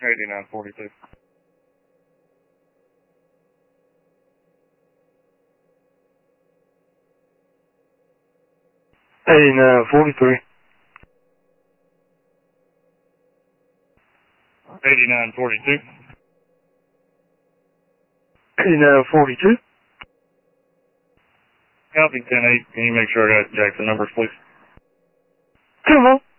8942. 8943. 8942. 8942. Copy 10-8. Can you make sure I got Jackson numbers, please? Come on.